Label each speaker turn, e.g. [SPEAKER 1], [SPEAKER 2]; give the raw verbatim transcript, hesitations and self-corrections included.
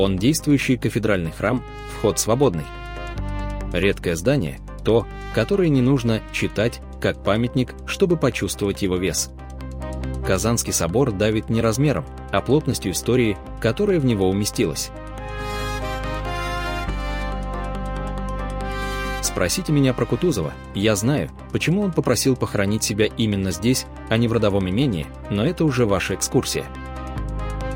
[SPEAKER 1] Он действующий кафедральный храм, вход свободный. Редкое здание – то, которое не нужно читать, как памятник, чтобы почувствовать его вес. Казанский собор давит не размером, а плотностью истории, которая в него уместилась. Спросите меня про Кутузова, я знаю, почему он попросил похоронить себя именно здесь, а не в родовом имении, но это уже ваша экскурсия.